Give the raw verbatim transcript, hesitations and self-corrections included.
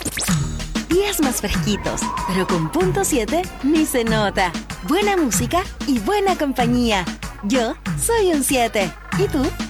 Días más fresquitos, pero con punto siete ni se nota. Buena música y buena compañía. Yo soy un siete. ¿Y tú?